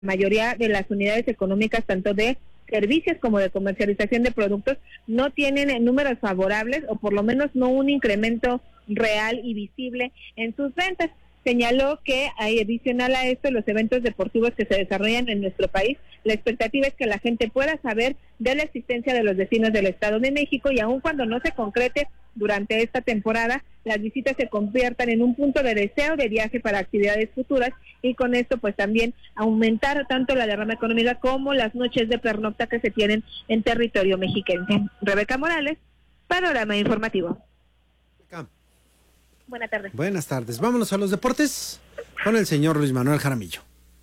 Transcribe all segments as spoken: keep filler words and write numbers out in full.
mayoría de las unidades económicas, tanto de servicios como de comercialización de productos, no tienen números favorables o por lo menos no un incremento real y visible en sus ventas. Señaló que adicional a esto, los eventos deportivos que se desarrollan en nuestro país, la expectativa es que la gente pueda saber de la existencia de los destinos del Estado de México y aun cuando no se concrete durante esta temporada, las visitas se conviertan en un punto de deseo de viaje para actividades futuras y con esto pues también aumentar tanto la derrama económica como las noches de pernocta que se tienen en territorio mexiquense. Rebeca Morales, Panorama Informativo. Buenas tardes. Buenas tardes. Vámonos a los deportes con el señor Luis Manuel Jaramillo.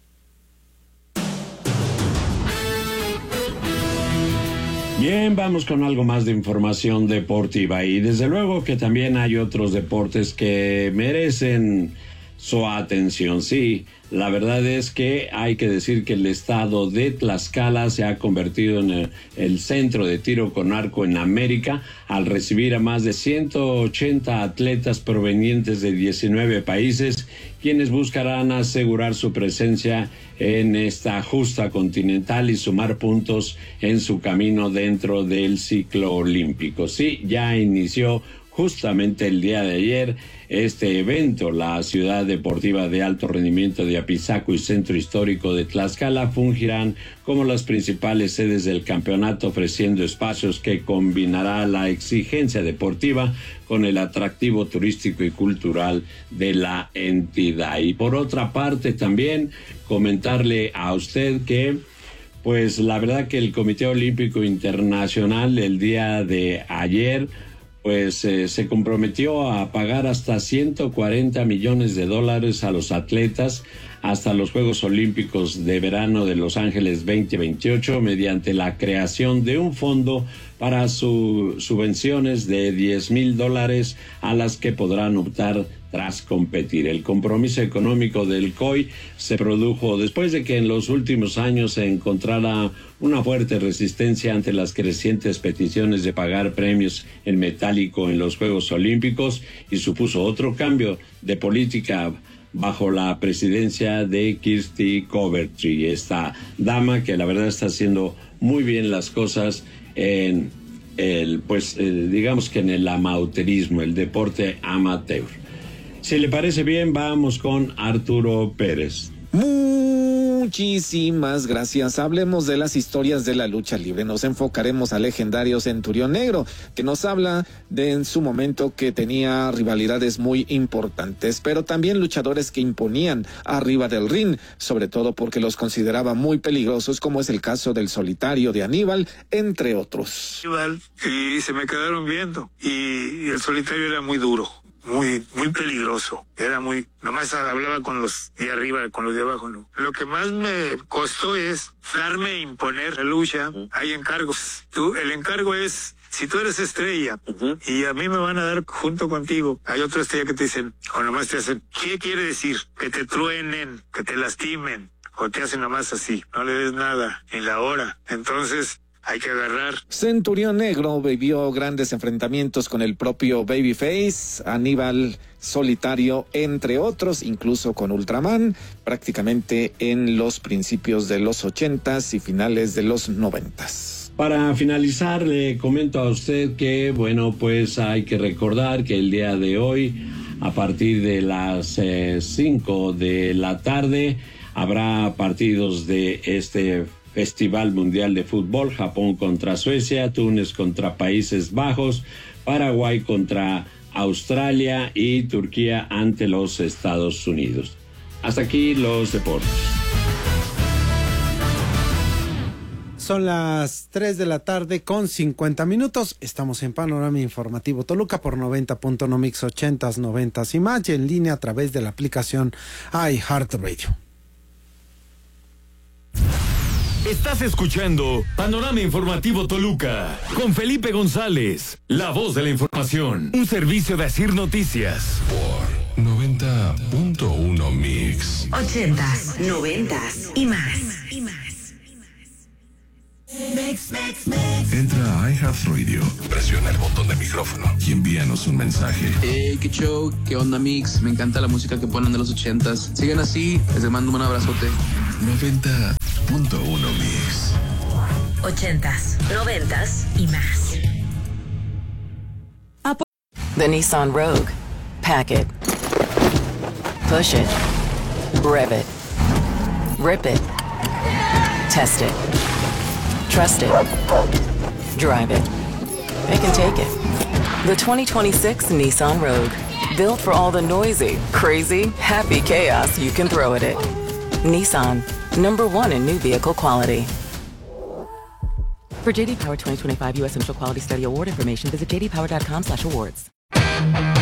Bien, vamos con algo más de información deportiva y desde luego que también hay otros deportes que merecen su atención. Sí, la verdad es que hay que decir que el estado de Tlaxcala se ha convertido en el, el centro de tiro con arco en América al recibir a más de ciento ochenta atletas provenientes de diecinueve países, quienes buscarán asegurar su presencia en esta justa continental y sumar puntos en su camino dentro del ciclo olímpico. Sí, ya inició justamente el día de ayer este evento. La ciudad deportiva de alto rendimiento de Apizaco y Centro Histórico de Tlaxcala fungirán como las principales sedes del campeonato, ofreciendo espacios que combinará la exigencia deportiva con el atractivo turístico y cultural de la entidad. Y por otra parte también comentarle a usted que pues la verdad que el Comité Olímpico Internacional el día de ayer pues eh, se comprometió a pagar hasta ciento cuarenta millones de dólares a los atletas hasta los Juegos Olímpicos de Verano de Los Ángeles veinte veintiocho mediante la creación de un fondo para sus subvenciones de diez mil dólares a las que podrán optar tras competir. El compromiso económico del C O I se produjo después de que en los últimos años se encontrara una fuerte resistencia ante las crecientes peticiones de pagar premios en metálico en los Juegos Olímpicos y supuso otro cambio de política bajo la presidencia de Kirsty Coventry, esta dama que la verdad está haciendo muy bien las cosas en el, pues eh, digamos que en el amateurismo, el deporte amateur. Si le parece bien, vamos con Arturo Pérez. Muchísimas gracias. Hablemos de las historias de la lucha libre. Nos enfocaremos al legendario Centurión Negro, que nos habla de en su momento que tenía rivalidades muy importantes, pero también luchadores que imponían arriba del ring, sobre todo porque los consideraba muy peligrosos, como es el caso del Solitario de Aníbal, entre otros. Y se me quedaron viendo, y el Solitario era muy duro. Muy, muy peligroso. Era muy, nomás hablaba con los de arriba, con los de abajo, no. Lo que más me costó es darme a imponer la lucha. Uh-huh. Hay encargos. Tú, el encargo es, si tú eres estrella, uh-huh, y a mí me van a dar junto contigo, hay otra estrella que te dicen, o nomás te hacen, ¿qué quiere decir? Que te truenen, que te lastimen, o te hacen nomás así. No le des nada en la hora. Entonces, hay que agarrar. Centurión Negro vivió grandes enfrentamientos con el propio Babyface, Aníbal, Solitario, entre otros, incluso con Ultraman, prácticamente en los principios de los ochentas y finales de los noventas. Para finalizar, le comento a usted que, bueno, pues hay que recordar que el día de hoy, a partir de las eh, cinco de la tarde, habrá partidos de este Festival Mundial de Fútbol, Japón contra Suecia, Túnez contra Países Bajos, Paraguay contra Australia y Turquía ante los Estados Unidos. Hasta aquí los deportes. Son las tres de la tarde con cincuenta minutos. Estamos en Panorama Informativo Toluca por noventa punto uno Mix ochentas, noventas y más, y en línea a través de la aplicación iHeartRadio. Estás escuchando Panorama Informativo Toluca con Felipe González, la voz de la información, un servicio de Asir Noticias. Por noventa punto uno Mix. Ochentas, noventas y más. Y más. Mix, mix, mix. Entra a iHeartRadio, presiona el botón de micrófono y envíanos un mensaje. Hey, qué show, qué onda Mix, me encanta la música que ponen de los ochentas. Sigan así, les mando un abrazote. noventa punto uno Mix. Ochentas, noventas y más. The Nissan Rogue. Pack it. Push it. Rev it. Rip it. Test it. Trust it. Drive it. It can take it. The twenty twenty-six Nissan Rogue. Built for all the noisy, crazy, happy chaos you can throw at it. Nissan. Number one in new vehicle quality. For J D Power twenty twenty-five U S Central Quality Study Award information, visit j d power dot com slash awards.